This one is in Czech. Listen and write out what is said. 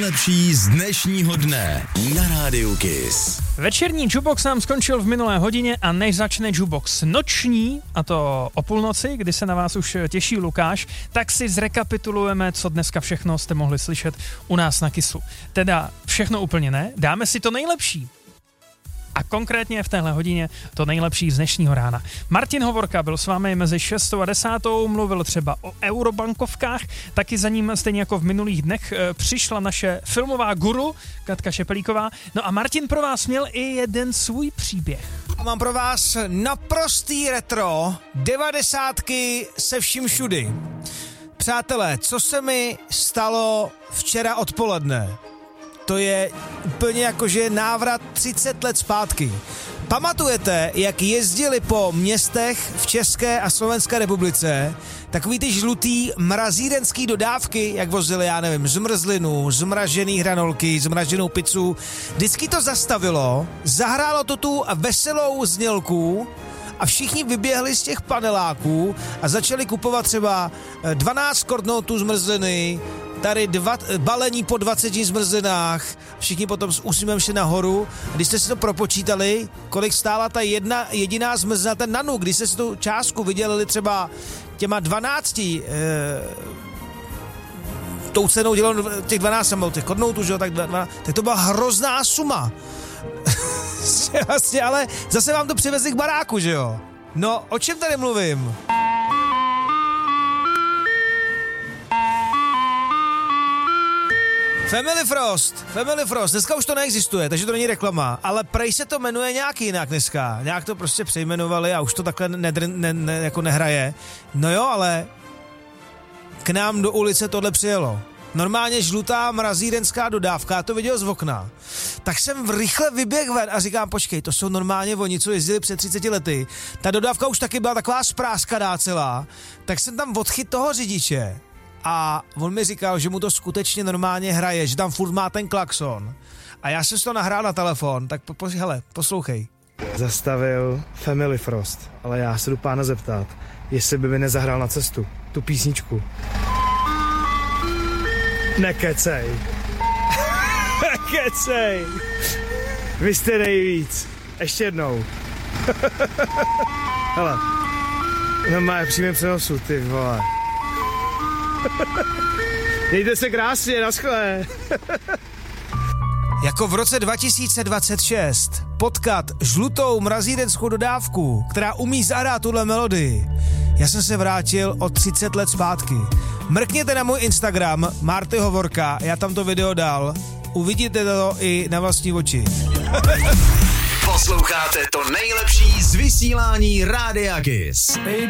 nejlepší z dnešního dne na Rádiu Kiss. Večerní Jukebox nám skončil v minulé hodině a než začne Jukebox noční, a to o půlnoci, kdy se na vás už těší Lukáš, tak si zrekapitulujeme, co dneska všechno jste mohli slyšet u nás na Kissu. Teda všechno úplně ne, dáme si to nejlepší. A konkrétně v téhle hodině to nejlepší z dnešního rána. Martin Hovorka byl s vámi mezi 6 a 10, mluvil třeba o eurobankovkách, taky za ním stejně jako v minulých dnech přišla naše filmová guru Katka Šepelíková. No a Martin pro vás měl i jeden svůj příběh. Mám pro vás naprostý retro, 90ky se vším všudy. Přátelé, co se mi stalo včera odpoledne? To je úplně jakože návrat 30 let zpátky. Pamatujete, jak jezdili po městech v České a Slovenské republice takový ty žlutý mrazírenský dodávky, jak vozili, já nevím, zmrzlinu, zmražený hranolky, zmraženou pizzu. Vždycky to zastavilo, zahrálo to tu veselou znělku a všichni vyběhli z těch paneláků a začali kupovat třeba 12 kornotů zmrzliny, tady balení po 20 zmrzlinách, všichni potom s úsměvem šli nahoru. Když jste si to propočítali, kolik stála ta jedna jediná zmrzlina, ten nanu, když jste si tu částku vydělili třeba těma 12, tou cenou dělalo těch 12 těch kornoutů, že jo, tak to byla hrozná suma. Vlastně, ale zase vám to přivezli k baráku, že jo. No, o čem tady mluvím? Family Frost, dneska už to neexistuje, takže to není reklama, ale prej se to jmenuje nějak jinak dneska, nějak to prostě přejmenovali a už to takhle jako nehraje. No jo, ale k nám do ulice tohle přijelo. Normálně žlutá mrazírenská dodávka, já to viděl z okna. Tak jsem rychle vyběhl ven a říkám, počkej, to jsou normálně oni, co jezdili před 30 lety. Ta dodávka už taky byla taková spráskaná celá, tak jsem tam odchyt toho řidiče. A on mi říkal, že mu to skutečně normálně hraje, že tam furt má ten klakson. A já jsem si to nahrál na telefon, tak hele, poslouchej. Zastavil Family Frost, ale já se jdu pána zeptat, jestli by mi nezahrál na cestu tu písničku. Nekecej. Nekecej. Vy jste nejvíc. Ještě jednou. Hele, no má přímý přenosu, ty vole. Mějte se krásně, naschle. Jako v roce 2026 potkat žlutou mrazírenskou dodávku, která umí zahrát tuhle melodii. Já jsem se vrátil o 30 let zpátky. Mrkněte na můj Instagram, Marty Hovorka, já tam to video dal. Uvidíte to i na vlastní oči. Posloucháte to nejlepší z vysílání Rádia Kiss. Baby,